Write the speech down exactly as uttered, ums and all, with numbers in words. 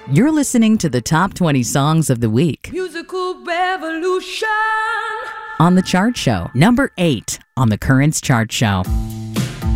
You're listening to the top twenty songs of the week Musical revolution. on The Chart Show, number eight on the Currents Chart Show.